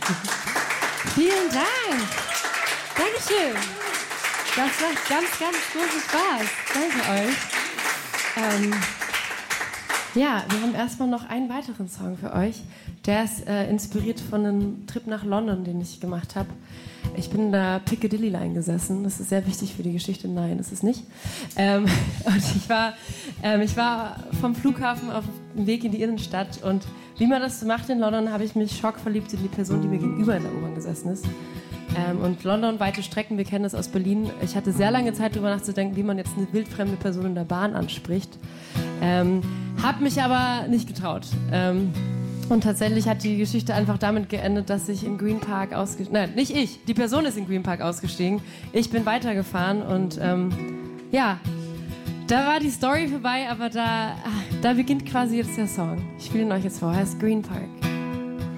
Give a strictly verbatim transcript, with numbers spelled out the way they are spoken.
Vielen Dank. Dankeschön. Das macht ganz, ganz großen Spaß. Danke euch. Ähm, ja, wir haben erstmal noch einen weiteren Song für euch. Der ist äh, inspiriert von einem Trip nach London, den ich gemacht habe. Ich bin in der Piccadilly Line gesessen. Das ist sehr wichtig für die Geschichte. Nein, ist es nicht. Ähm, und ich war, ähm, ich war vom Flughafen auf dem Weg in die Innenstadt. Und wie man das so macht in London, habe ich mich schockverliebt in die Person, die mir gegenüber in der U-Bahn gesessen ist. Ähm, und London, weite Strecken, wir kennen das aus Berlin. Ich hatte sehr lange Zeit, darüber nachzudenken, wie man jetzt eine wildfremde Person in der Bahn anspricht. Ähm, hab mich aber nicht getraut. Ähm, und tatsächlich hat die Geschichte einfach damit geendet, dass ich in Green Park ausgestiegen... Nein, nicht ich. Die Person ist in Green Park ausgestiegen. Ich bin weitergefahren und ähm, ja, da war die Story vorbei, aber da, da beginnt quasi jetzt der Song. Ich spiele ihn euch jetzt vor. Heißt Green Park.